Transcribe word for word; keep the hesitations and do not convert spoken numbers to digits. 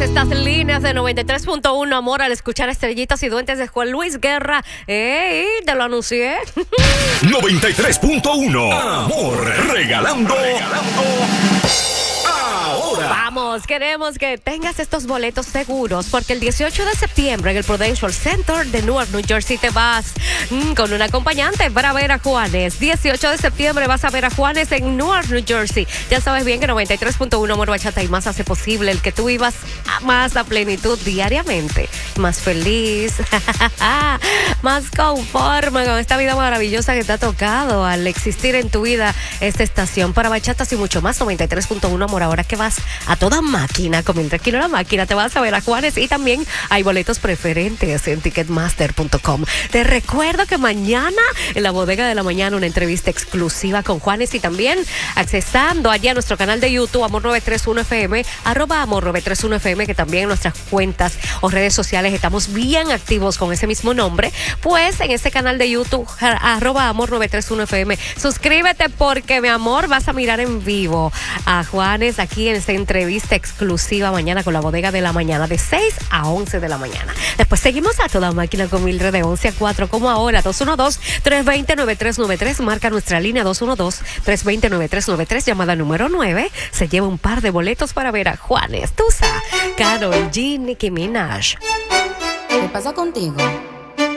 estas líneas de noventa y tres punto uno, amor, al escuchar Estrellitas y Duendes de Juan Luis Guerra. ¡Ey! Te lo anuncié. noventa y tres punto uno, amor, regalando. regalando. Ahora. Vamos, queremos que tengas estos boletos seguros porque el dieciocho de septiembre en el Prudential Center de Newark, New Jersey te vas mmm, con un acompañante para ver a Juanes. dieciocho de septiembre vas a ver a Juanes en Newark, New Jersey. Ya sabes bien que noventa y tres punto uno Amor, Bachata y Más hace posible el que tú vivas más a plenitud diariamente, más feliz, más conforme con esta vida maravillosa que te ha tocado al existir en tu vida esta estación para bachatas y mucho más. Noventa y tres punto uno Amor, ahora que vas a toda máquina, con Mildred Aquino La Máquina, te vas a ver a Juanes y también hay boletos preferentes en ticketmaster punto com. Te recuerdo que mañana en la bodega de la mañana una entrevista exclusiva con Juanes y también accesando allá a nuestro canal de YouTube Amor nueve tres uno F M, arroba Amor nueve tres uno F M, que también en nuestras cuentas o redes sociales estamos bien activos con ese mismo nombre, pues en ese canal de YouTube arroba Amor nueve tres uno F M, suscríbete porque mi amor vas a mirar en vivo a Juanes aquí en esta entrevista exclusiva mañana con la bodega de la mañana de seis a once de la mañana. Después seguimos a toda máquina con Mildred de once a cuatro como ahora. Dos uno dos, tres dos cero, nueve tres nueve tres, marca nuestra línea dos uno dos, tres dos cero, nueve tres nueve tres, llamada número nueve, se lleva un par de boletos para ver a Juanes, Tusa, Karol G, Nicki Minaj. ¿Qué pasa contigo?